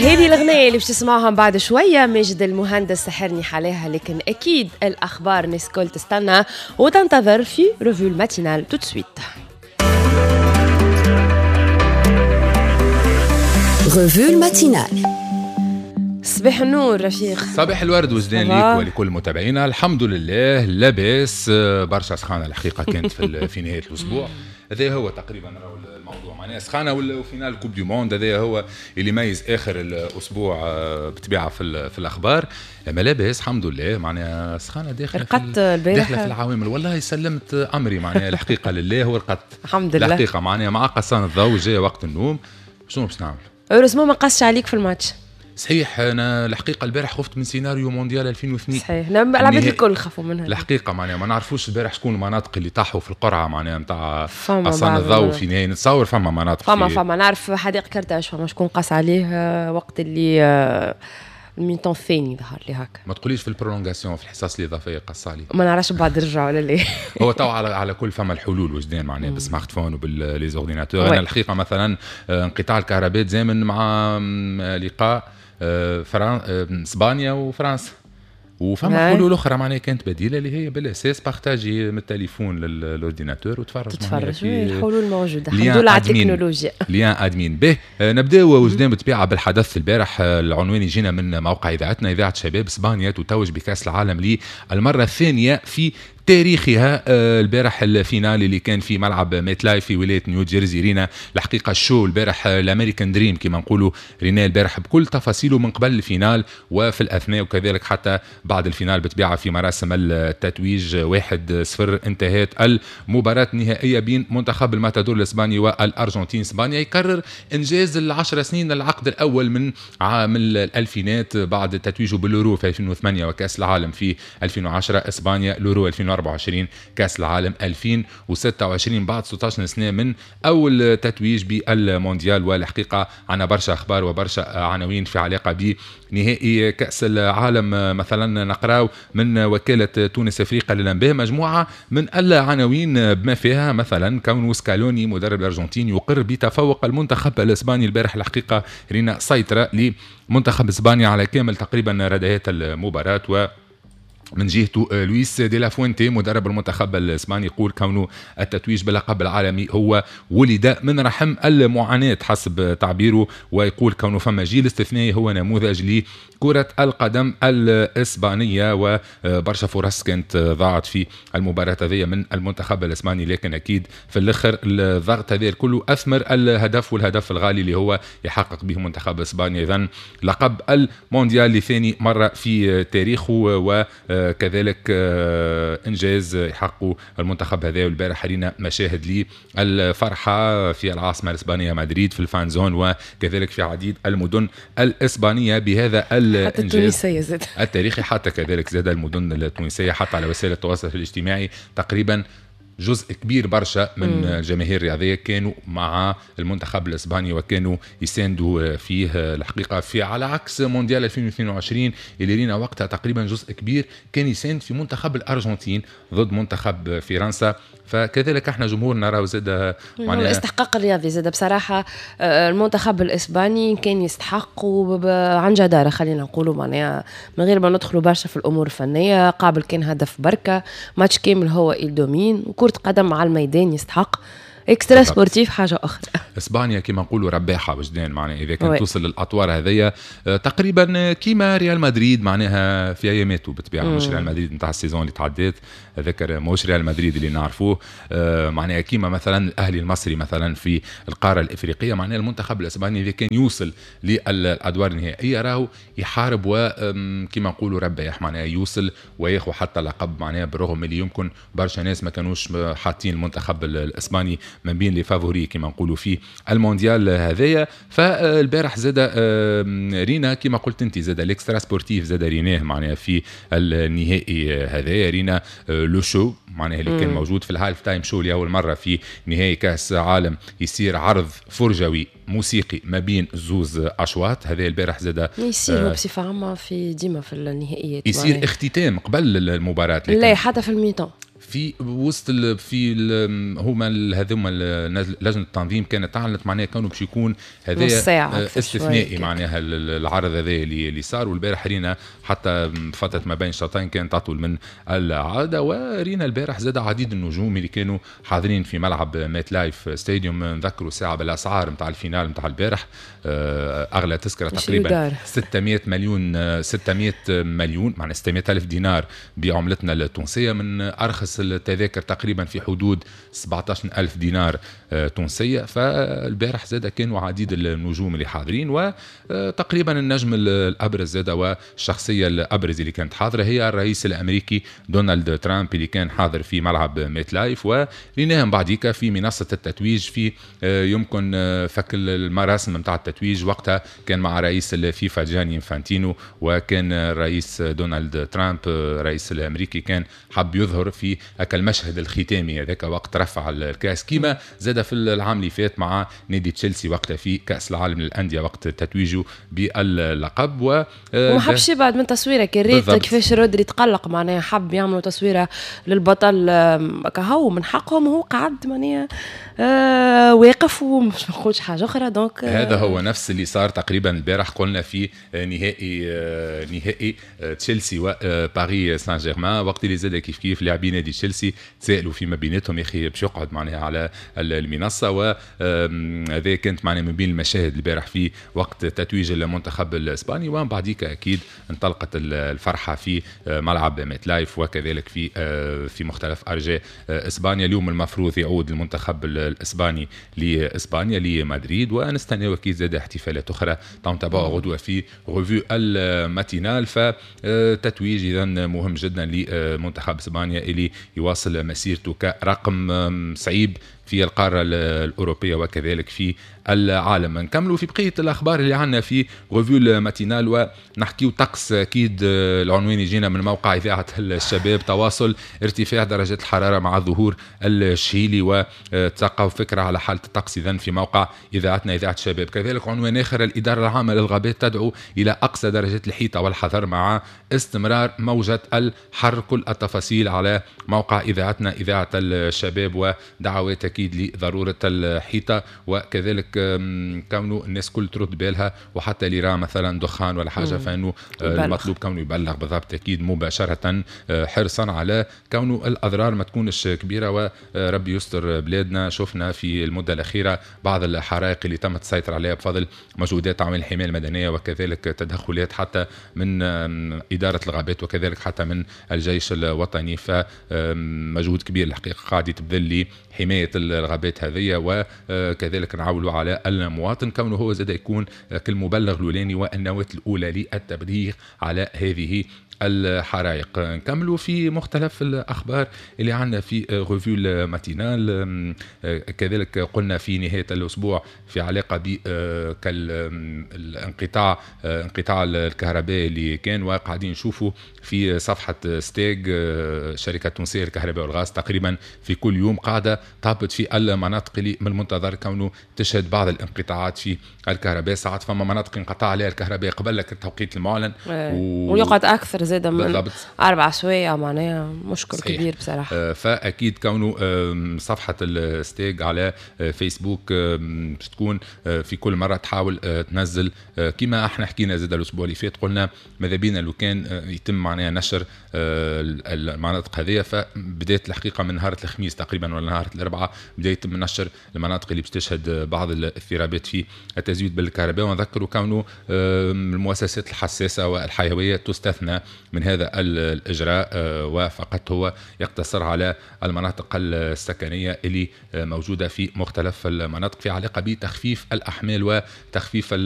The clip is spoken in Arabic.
هذه الأغنية اللي باش تسمعوها بعد شوية ماجد المهندس سحرني حالها، لكن أكيد الأخبار ناس كل تستنى وتنتظر في ريفيو الماتينال tout de suite. ريفيو الماتينال. صباح النور رفيق. صباح الورد وزدان ليك ولكل متابعينا. الحمد لله لاباس، برشا سخانه الحقيقه كانت في نهايه الاسبوع. هذا هو تقريبا الموضوع، معناها سخانه وفينال كوب دي موند، هذا هو اللي يميز اخر الاسبوع بطبيعه في الاخبار. اما لاباس الحمد لله، معناها سخانه داخله في العوامل. والله سلمت امري معناها الحقيقه لله ورقدت الحمد لله الحقيقه، معناها مع قصان الضوء جاء وقت النوم. شنو باش نعمل؟ هوريزمون ما قصش عليك في الماتش. صحيح، انا الحقيقه البارح خفت من سيناريو مونديال 2002. صحيح، العباد الكل خافوا منها الحقيقه، معناها ما نعرفوش البارح شكون المناطق اللي طاحوا في القرعه معناها نتاع قصان الضوء في نهايه. نتصور فما مناطق فما نعرف حديقه كرتاج فما شكون قاس عليه وقت اللي المينتون الثاني ظهر لي هكا. ما تقوليش في البرولونغاسيون في الحصص الاضافيه قص عليه، ما نعرفش بعد رجع ولا لا. هو تو على كل فما الحلول وجدان معناها بالسمارت فون وبالليزورديناتور. انا الحقيقه مثلا انقطاع الكهرباء زامن مع لقاء اسبانيا وفرنسا، وفما حلول اخرى معناها كانت بديله اللي هي بالاساس بارتاجي من التليفون للاورديناتور وتتفرج في الحلول موجوده. الحمد لله على التكنولوجيا. ليان ادمين به. نبداو وجدان بالطبيعه بالحدث البارح. العنوان يجينا من موقع اذاعتنا، اذاعه شباب اسبانيا تتوج بكاس العالم للمره الثانيه في تاريخها. البارح الفينال اللي كان في ملعب ميت لايف في ولايه نيو جيرسي. رينا الحقيقه الشو البارح الامريكان دريم كما نقولوا، رينا البارح بكل تفاصيله من قبل الفينال وفي الاثناء، وكذلك حتى بعد الفينال بتبيعها في مراسم التتويج. 1-0 انتهت المباراه النهائيه بين منتخب الماتادور الاسباني والارجنتين. اسبانيا يكرر انجاز ال10 سنين العقد الاول من عام الالفينات بعد تتويجه باليورو في 2008 وكاس العالم في 2010. اسبانيا اليورو 2024، كاس العالم 2026 بعد 16 سنه من اول تتويج بالمونديال. والحقيقه عنا برشا اخبار وبرشا عناوين في علاقه بنهائي كاس العالم. مثلا نقراو من وكاله تونس افريقيا للانباء مجموعه من العناوين بما فيها مثلا كون سكالوني مدرب الارجنتين يقر بتفوق المنتخب الاسباني. البارح الحقيقه رينا سيطره لمنتخب اسبانيا على كامل تقريبا رديات المباراه. و من جهته لويس دي لا فوينتي مدرب المنتخب الاسباني يقول كونه التتويج باللقب العالمي هو ولد من رحم المعاناة حسب تعبيره، ويقول كونه فما جيل استثنائي هو نموذج لكرة القدم الاسبانية. وبرشا فرص كانت ضاعت في المباراة هذه من المنتخب الاسباني، لكن اكيد في الاخر الضغط هذا الكل اثمر الهدف، والهدف الغالي اللي هو يحقق به منتخب اسبانيا اذا لقب المونديال لثاني مرة في تاريخه. و كذلك انجاز يحقق المنتخب هذا. والبارح رينا مشاهد للفرحه في العاصمه الاسبانيه مدريد في الفان زون، وكذلك في عديد المدن الاسبانيه بهذا الانجاز التاريخي. حتى كذلك زاد المدن التونسيه حتى على وسائل التواصل الاجتماعي تقريبا جزء كبير برشا من الجماهير الرياضيه كانوا مع المنتخب الاسباني وكانوا يساندوا فيه الحقيقه، في على عكس مونديال 2022 اللي لينا وقتها تقريبا جزء كبير كان يساند في منتخب الارجنتين ضد منتخب فرنسا. فكذلك احنا جمهورنا راهو زاد معناها الاستحقاق الرياضي زاد بصراحه. المنتخب الاسباني كان يستحق عن جداره، خلينا نقولوا معناها من غير ما ندخلوا برشا في الامور الفنيه. قابل كان هدف بركه، ماتش كامل هو الدومين، وكرة قدم على الميدان يستحق. اكسترا سبورتيف حاجه اخرى. اسبانيا كما نقولوا رباحه وجدان، معناها اذا كانت توصل للاطوار هذيا تقريبا كيما ريال مدريد معناها في اياماته بالطبيعه. مش ريال مدريد نتاع السيزون اللي تعدات، ذكر مش ريال مدريد اللي نعرفوه. معناها كيما مثلا الاهلي المصري مثلا في القاره الافريقيه. معناها المنتخب الاسباني اذا كان يوصل للادوار النهائيه راهو يحارب وكما نقولوا رباح، معناها يوصل وياخذ حتى لقب. معناها برغم اللي يمكن برشا ناس ما كانوش حاطين المنتخب الاسباني من بين لي فافوري كما نقولوا في المونديال هذايا. فالبارح زاد رينا كما قلت انت زاد الاكسترا سبورتيف زاد ريناه معناها في النهائي هذايا. رينا لو شو معناها اللي كان موجود في الهالف تايم شو لاول مره في نهائي كاس عالم يصير عرض فرجوي موسيقي ما بين زوز اشواط. هذا البارح زاد يصير بصفه عامه في ديما في النهائيات يصير اختتام قبل المباراه، لا حتى في الميطان في وسط هما هذوما لجنه التنظيم كانت اعلنت معناها كانوا باش يكون هذا استثنائي معناها العرض هذا اللي صار. والبارح رينا حتى فتره ما بين شوطين كانت اطول من العاده. ورينا البارح زاد عديد النجوم اللي كانوا حاضرين في ملعب ميت لايف ستاديوم. نذكروا ساعه بالاسعار نتاع الفينال نتاع البارح، اغلى تذكره تقريبا 600 مليون معناها 600 ألف دينار بعملتنا التونسيه، من ارخص التذاكر تقريبا في حدود 17 ألف دينار تونسيه. فالبارح زاد كانوا عديد النجوم اللي حاضرين، وتقريبا النجم الابرز زاد والشخصيه الابرز اللي كانت حاضره هي الرئيس الامريكي دونالد ترامب اللي كان حاضر في ملعب ميت لايف. وريناهم بعديك في منصه التتويج في يمكن فك المراسم نتاع التتويج. وقتها كان مع رئيس الفيفا جاني انفانتينو، وكان الرئيس دونالد ترامب رئيس الامريكي كان حب يظهر في هكا المشهد الختامي هذاك وقت رفع الكاس، كيما زاد في العام اللي فات مع نادي تشيلسي وقتها في كاس العالم للانديه وقت تتويجه باللقب. وما حبش يبعد من تصويره كريت كيفاش رودري تقلق معناها حب يعملوا تصويره للبطل كهو من حقهم، وهو قعد معناها واقف ومش نقولش حاجه اخرى. دونك هذا هو نفس اللي صار تقريبا البارح قلنا في نهائي تشيلسي وباري سان جيرمان، وقت اللي زاد كيف لاعبين نادي تشيلسي تسالوا فيما بيناتهم يا اخي باش يقعد معناها على المنصه. وهذا كانت معناها من بين المشاهد البارح في وقت تتويج المنتخب الاسباني. ومن بعديك اكيد انطلقت الفرحه في ملعب ميت لايف وكذلك في مختلف ارجاء اسبانيا. اليوم المفروض يعود المنتخب الاسباني لاسبانيا لمدريد، ونستنى اكيد زاد احتفالات اخرى نتابعوا غدوه في ريفيو الماتينال. فتتويج اذا مهم جدا لمنتخب اسبانيا اللي يواصل مسيرته كرقم صعيب في القارة الأوروبية وكذلك في العالم. نكملوا في بقية الأخبار اللي عنا في ريفيو الماتينال، ونحكيو طقس. أكيد العنوان يجينا من موقع إذاعة الشباب، تواصل ارتفاع درجات الحرارة مع ظهور الشهيلي، وتلقوا فكرة على حالة الطقس إذن في موقع إذاعتنا إذاعة الشباب. كذلك عنوان آخر، الإدارة العامة للغابات تدعو إلى أقصى درجات الحيطة والحذر مع استمرار موجة الحر. كل التفاصيل على موقع إذاعتنا إذاعة الشباب، ودعوات أكيد لضرورة الحيطة، وكذلك كونه الناس كل ترد بالها، وحتى اللي راه مثلا دخان ولا حاجة فإنه المطلوب كونه يبلغ بالضبط أكيد مباشرة، حرصا على كونه الأضرار ما تكونش كبيرة. وربي يستر بلادنا. شفنا في المدة الأخيرة بعض الحرائق اللي تم السيطرة عليها بفضل مجهودات عمل الحماية المدنية، وكذلك تدخلات حتى من إدارة الغابات، وكذلك حتى من الجيش الوطني. فمجهود كبير الحقيقة قاعد يتبذل لحماية الغابات هذه، وكذلك نعولوا على المواطن كونه هو زاد يكون كالمبلغ الأولاني والنواة الأولى للتبليغ على هذه الحرائق. نكملوا في مختلف الأخبار اللي عندنا في ريفيو الماتينال. كذلك قلنا في نهاية الأسبوع في علاقة بالانقطاع الكهرباء اللي كان، وقاعدين نشوفوا في صفحة ستيج شركة تونسية للكهرباء والغاز تقريبا في كل يوم قاعدة تهبط في المناطق اللي من المنتظر كونه تشهد بعض الانقطاعات في الكهرباء. ساعات فما مناطق انقطاع عليها الكهرباء قبل لك التوقيت المعلن ويقعد أكثر زاد من 4 سوايع، معناها مشكل صحيح. كبير بصراحة. فأكيد كونه صفحة الستيج على فيسبوك تكون في كل مرة تحاول تنزل كما احنا حكينا زاد الأسبوع اللي فات، قلنا ماذا بينا لو كان يتم معناها نشر المناطق هذه. فبداية الحقيقة من نهار الخميس تقريبا ولا نهار الأربعاء بدأ يتم نشر المناطق اللي بتشهد بعض الاضطرابات في التزويد بالكهرباء. ونذكروا كونه المؤسسات الحساسة والحيوية تستثنى من هذا الإجراء، وفقط هو يقتصر على المناطق السكنية اللي موجودة في مختلف المناطق في علاقة بتخفيف الأحمال وتخفيف